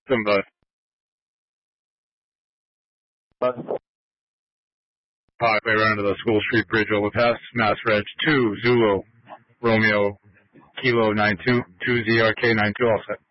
Simba. Highway around to the School Street Bridge overpass. Mass Reg 2 Zulu Romeo Kilo 92 2 ZRK 92 all set.